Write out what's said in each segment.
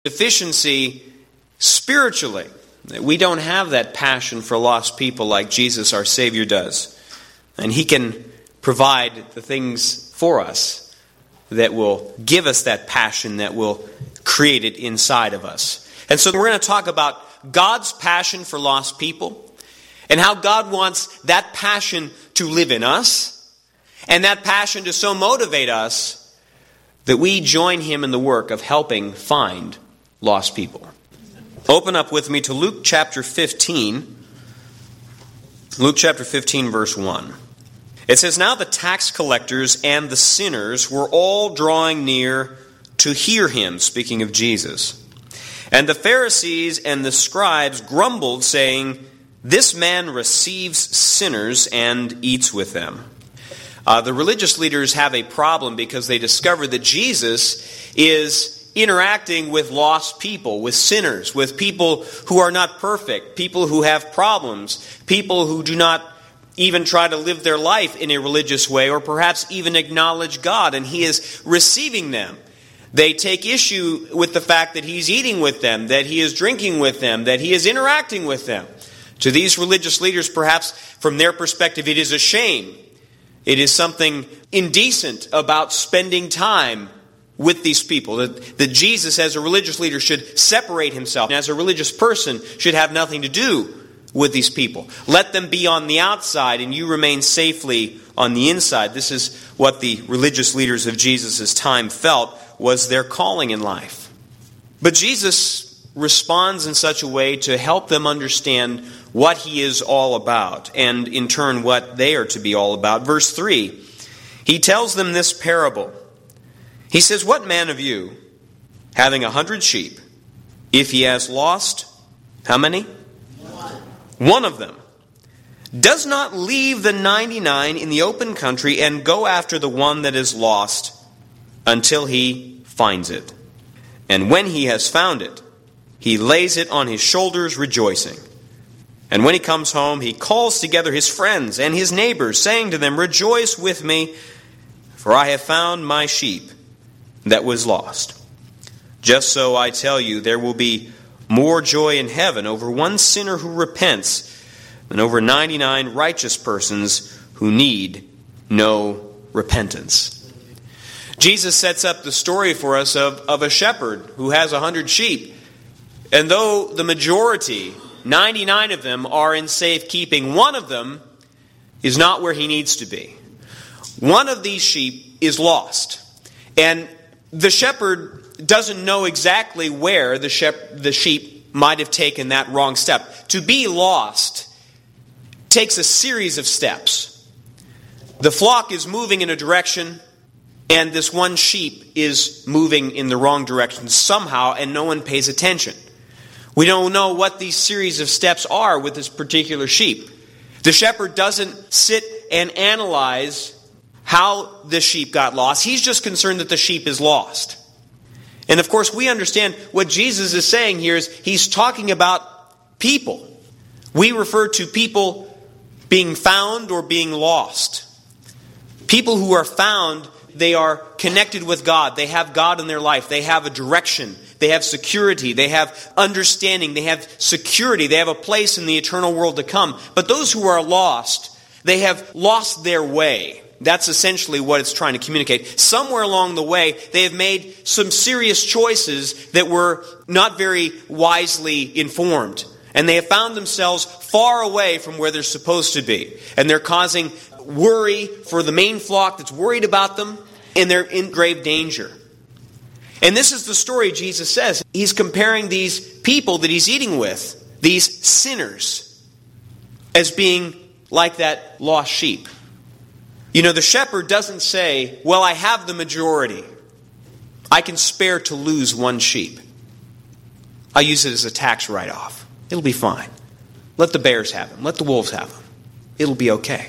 deficiency spiritually. We don't have that passion for lost people like Jesus, our Savior, does. And He can provide the things for us that will give us that passion, that will create it inside of us. And so we're going to talk about God's passion for lost people and how God wants that passion to live in us and that passion to so motivate us that we join Him in the work of helping find lost people. Open up with me to Luke chapter 15. Luke chapter 15, verse 1. It says, "Now the tax collectors and the sinners were all drawing near to hear him," speaking of Jesus. "And the Pharisees and the scribes grumbled, saying, 'This man receives sinners and eats with them.'" The religious leaders have a problem because they discover that Jesus is interacting with lost people, with sinners, with people who are not perfect, people who have problems, people who do not even try to live their life in a religious way or perhaps even acknowledge God, and He is receiving them. They take issue with the fact that He's eating with them, that He is drinking with them, that He is interacting with them. To these religious leaders, perhaps from their perspective, it is a shame. It is something indecent about spending time with these people. That Jesus, as a religious leader, should separate Himself, and as a religious person, should have nothing to do with these people. Let them be on the outside, and you remain safely on the inside. This is what the religious leaders of Jesus' time felt was their calling in life. But Jesus responds in such a way to help them understand what He is all about, and in turn what they are to be all about. Verse 3, He tells them this parable. He says, "What man of you, having 100 sheep, if he has lost," how many? One of them, "does not leave the 99 in the open country and go after the one that is lost until he finds it? And when he has found it, he lays it on his shoulders rejoicing. And when he comes home, he calls together his friends and his neighbors, saying to them, 'Rejoice with me, for I have found my sheep that was lost.' Just so I tell you, there will be more joy in heaven over one sinner who repents than over 99 righteous persons who need no repentance." Jesus sets up the story for us of a shepherd who has 100 sheep. And though the majority, 99 of them, are in safekeeping, one of them is not where he needs to be. One of these sheep is lost. And the shepherd doesn't know exactly where the sheep might have taken that wrong step. To be lost takes a series of steps. The flock is moving in a direction, and this one sheep is moving in the wrong direction somehow, and no one pays attention. We don't know what these series of steps are with this particular sheep. The shepherd doesn't sit and analyze how the sheep got lost. He's just concerned that the sheep is lost. And of course, we understand what Jesus is saying here is He's talking about people. We refer to people being found or being lost. People who are found, they are connected with God. They have God in their life. They have a direction. They have security. They have understanding. They have security. They have a place in the eternal world to come. But those who are lost, they have lost their way. That's essentially what it's trying to communicate. Somewhere along the way, they have made some serious choices that were not very wisely informed. And they have found themselves far away from where they're supposed to be. And they're causing worry for the main flock that's worried about them, and they're in grave danger. And this is the story Jesus says. He's comparing these people that He's eating with, these sinners, as being like that lost sheep. You know, the shepherd doesn't say, "Well, I have the majority. I can spare to lose one sheep. I'll use it as a tax write-off. It'll be fine. Let the bears have him. Let the wolves have him. It'll be okay."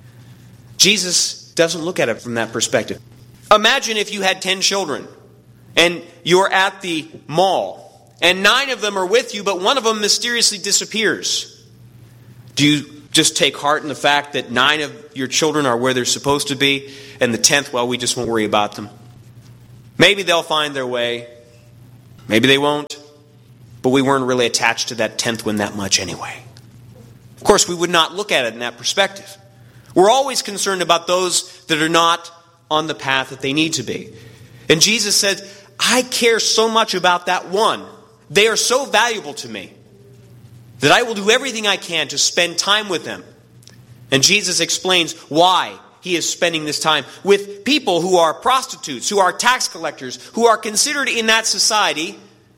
Jesus doesn't look at it from that perspective. Imagine if you had 10 children and you're at the mall and 9 of them are with you, but one of them mysteriously disappears. Do you just take heart in the fact that 9 of your children are where they're supposed to be, and the 10th, well, we just won't worry about them? Maybe they'll find their way. Maybe they won't. But we weren't really attached to that 10th one that much anyway. Of course, we would not look at it in that perspective. We're always concerned about those that are not on the path that they need to be. And Jesus said, I care so much about that one. They are so valuable to me that I will do everything I can to spend time with them. And Jesus explains why he is spending this time with people who are prostitutes, who are tax collectors, who are considered in that society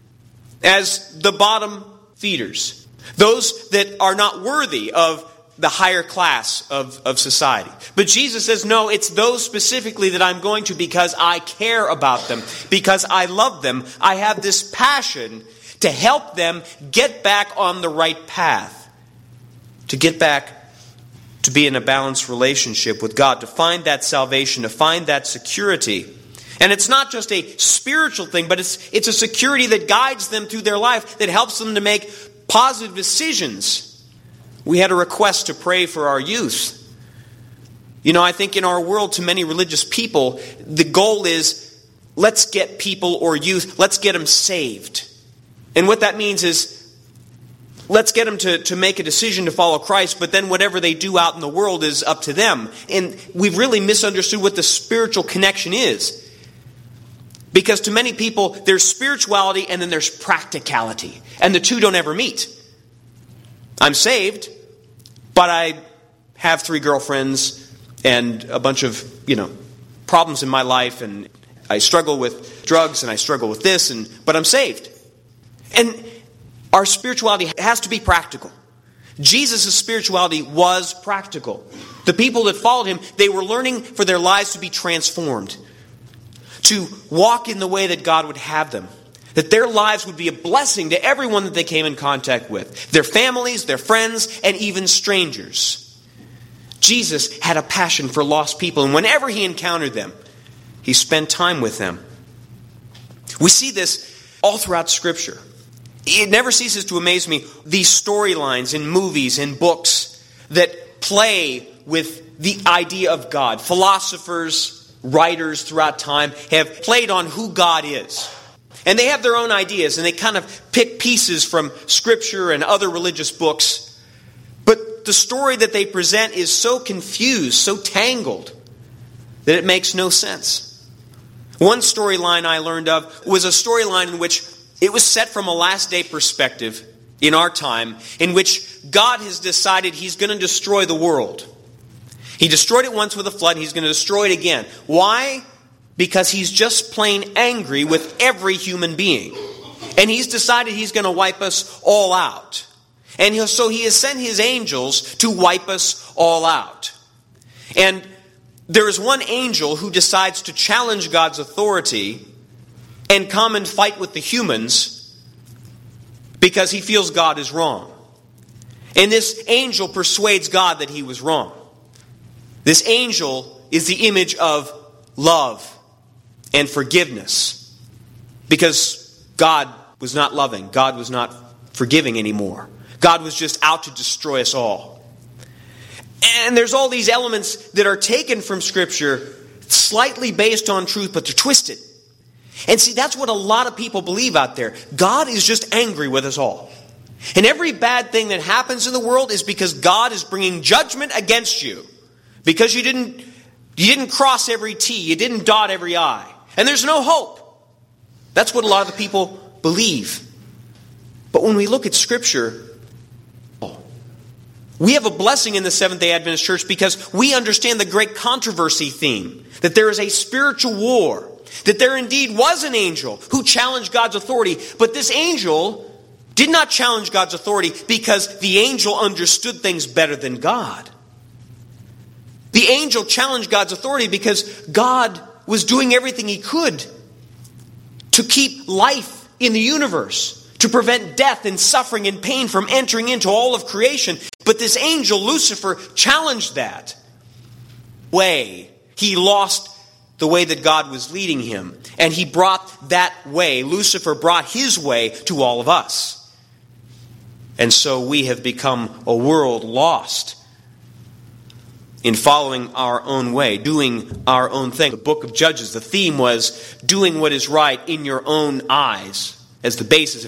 as the bottom feeders. Those that are not worthy of the higher class of society. But Jesus says, no, it's those specifically that I'm going to because I care about them, because I love them. I have this passion to help them get back on the right path, to get back to be in a balanced relationship with God, to find that salvation, to find that security. And it's not just a spiritual thing, but it's a security that guides them through their life, that helps them to make positive decisions. We had a request to pray for our youth. You know, I think in our world, to many religious people, the goal is, let's get people or youth, let's get them saved. And what that means is, let's get them to make a decision to follow Christ, but then whatever they do out in the world is up to them. And we've really misunderstood what the spiritual connection is. Because to many people, there's spirituality and then there's practicality. And the two don't ever meet. I'm saved, but I have 3 girlfriends and a bunch of, problems in my life, and I struggle with drugs and I struggle with this, but I'm saved. And our spirituality has to be practical. Jesus' spirituality was practical. The people that followed him, they were learning for their lives to be transformed, to walk in the way that God would have them. That their lives would be a blessing to everyone that they came in contact with. Their families, their friends, and even strangers. Jesus had a passion for lost people, and whenever he encountered them, he spent time with them. We see this all throughout Scripture. It never ceases to amaze me, these storylines in movies and books that play with the idea of God. Philosophers, writers throughout time have played on who God is. And they have their own ideas, and they kind of pick pieces from Scripture and other religious books. But the story that they present is so confused, so tangled, that it makes no sense. One storyline I learned of was a storyline in which it was set from a last day perspective in our time, in which God has decided he's going to destroy the world. He destroyed it once with a flood, he's going to destroy it again. Why? Because he's just plain angry with every human being. And he's decided he's going to wipe us all out. And so he has sent his angels to wipe us all out. And there is one angel who decides to challenge God's authority and come and fight with the humans because he feels God is wrong. And this angel persuades God that he was wrong. This angel is the image of love and forgiveness, because God was not loving. God was not forgiving anymore. God was just out to destroy us all. And there's all these elements that are taken from Scripture, slightly based on truth, but they're twisted. And see, that's what a lot of people believe out there. God is just angry with us all. And every bad thing that happens in the world is because God is bringing judgment against you. Because you didn't cross every T, you didn't dot every I. And there's no hope. That's what a lot of the people believe. But when we look at Scripture, we have a blessing in the Seventh-day Adventist Church because we understand the great controversy theme. That there is a spiritual war. That there indeed was an angel who challenged God's authority. But this angel did not challenge God's authority because the angel understood things better than God. The angel challenged God's authority because God was doing everything he could to keep life in the universe, to prevent death and suffering and pain from entering into all of creation. But this angel, Lucifer, challenged that way. He lost the way that God was leading him. And he brought that way, Lucifer brought his way to all of us. And so we have become a world lost in following our own way, doing our own thing. The book of Judges, the theme was doing what is right in your own eyes. as the basis